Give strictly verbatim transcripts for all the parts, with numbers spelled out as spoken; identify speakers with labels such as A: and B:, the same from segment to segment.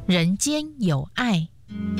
A: 人间有爱。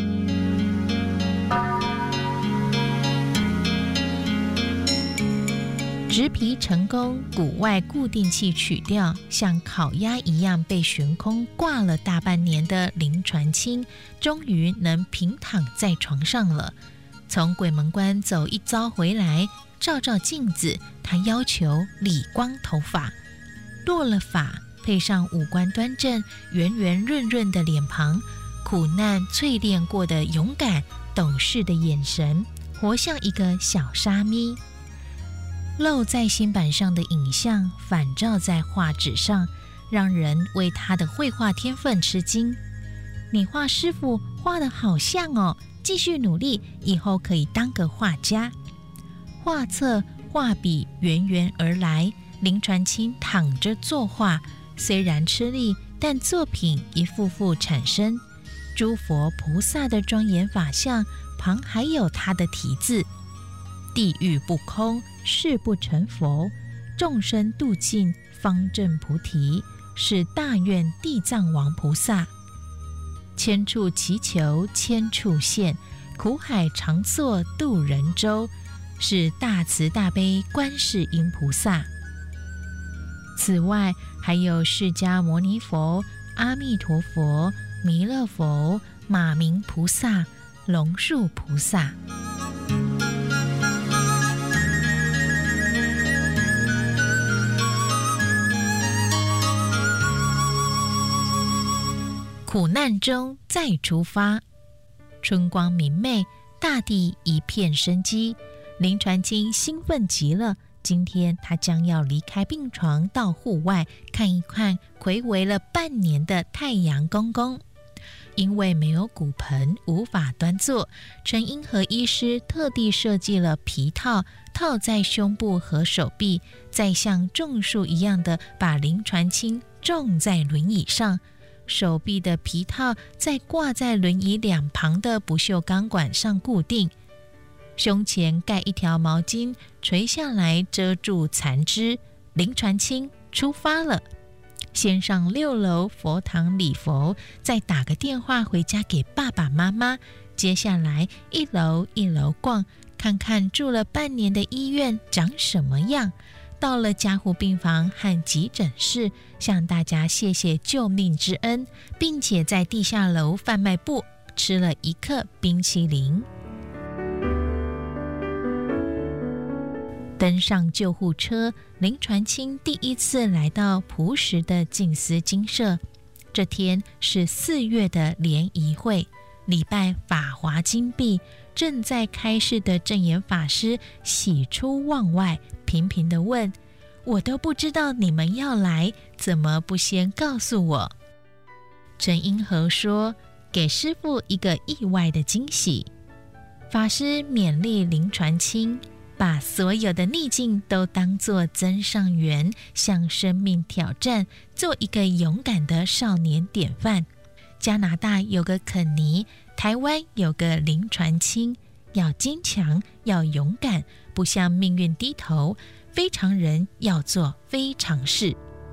A: 植皮成功，骨外固定器取掉，像烤鸭一样被悬空挂了大半年的林传清，终于能平躺在床上了。从鬼门关走一遭回来，照照镜子，他要求理光头发，落了发，配上五官端正、圆圆润润的脸庞，苦难淬炼过的勇敢、懂事的眼神，活像一个小沙弥。露在新板上的影像反照在画纸上，让人为他的绘画天分吃惊。你画师傅画得好像哦，继续努力，以后可以当个画家。画册、画笔源源而来，林传清躺着作画，虽然吃力，但作品一幅幅产生。诸佛菩萨的庄严法相旁还有他的题字：地狱不空，誓不成佛，众生度尽，方证菩提，是大愿地藏王菩萨。千处祈求千处现，苦海常作渡人舟，是大慈大悲观世音菩萨。此外还有释迦牟尼佛、阿弥陀佛、弥勒佛、马明菩萨、龙树菩萨。苦难中再出发，春光明媚，大地一片生机。林传清兴奋极了，今天他将要离开病床，到户外看一看睽违了半年的太阳公公。因为没有骨盆无法端坐，陈英和医师特地设计了皮套，套在胸部和手臂，再像种树一样的把林传清种在轮椅上。手臂的皮套再挂在轮椅两旁的不锈钢管上固定，胸前盖一条毛巾垂下来遮住残肢。林传清出发了，先上六楼佛堂礼佛，再打个电话回家给爸爸妈妈。接下来一楼一楼逛，看看住了半年的医院长什么样。到了加护病房和急诊室，向大家谢谢救命之恩，并且在地下楼贩卖部吃了一克冰淇淋。登上救护车，林传清第一次来到朴实的静思精舍。这天是四月的联谊会，礼拜法华经毕，正在开示的证严法师喜出望外，频频地问：我都不知道你们要来，怎么不先告诉我？陈英和说：给师父一个意外的惊喜。法师勉励林传清，把所有的逆境都当作增上缘，向生命挑战，做一个勇敢的少年典范。加拿大有个肯尼，台湾有个林传清，要坚强，要勇敢，不向命运低头，非常人要做非常事。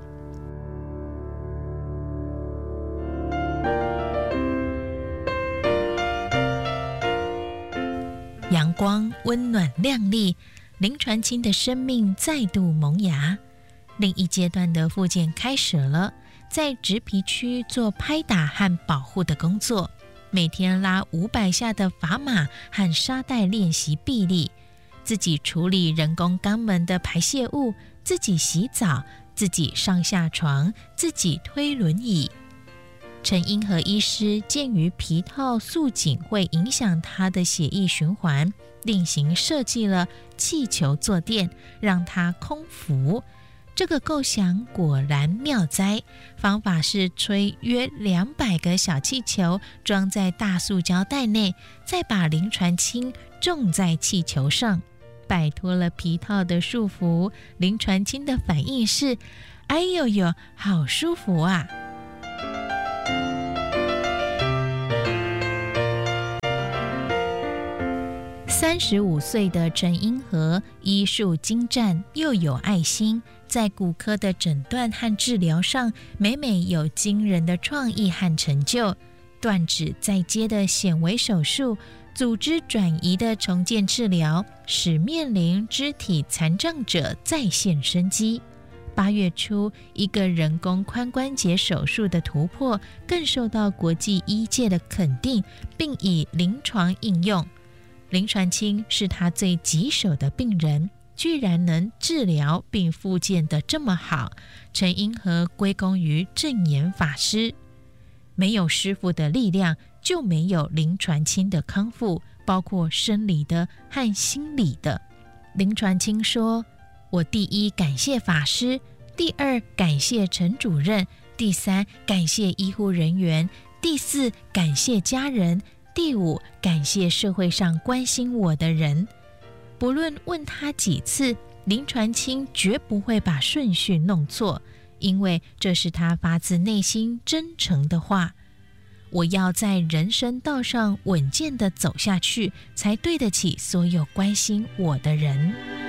A: 阳光温暖亮丽，林传清的生命再度萌芽。另一阶段的复健开始了，在植皮区做拍打和保护的工作，每天拉五百下的砝码和沙袋练习臂力，自己处理人工肛门的排泄物，自己洗澡，自己上下床，自己推轮椅。陈英和医师鉴于皮套束紧会影响他的血液循环，另行设计了气球坐垫，让他空腹。这个构想果然妙哉，方法是吹约两百个小气球装在大塑胶袋内，再把林传清种在气球上。摆脱了皮套的束缚，林传清的反应是：哎呦呦，好舒服啊！三十五岁的陈英和医术精湛，又有爱心，在骨科的诊断和治疗上，每每有惊人的创意和成就。 断指再接的显微手术，组织转移的重建治疗，使面临肢体残障者再现生机。八月初，一个人工髋关节手术的突破，更受到国际医界的肯定，并以临床应用。林传清是他最棘手的病人，居然能治疗并复健得这么好，陈英和归功于证严法师。没有师父的力量，就没有林传清的康复，包括生理的和心理的。林传清说，我第一感谢法师，第二感谢陈主任，第三感谢医护人员，第四感谢家人，第五感谢社会上关心我的人。不论问他几次，林传清绝不会把顺序弄错，因为这是他发自内心真诚的话。我要在人生道上稳健地走下去，才对得起所有关心我的人。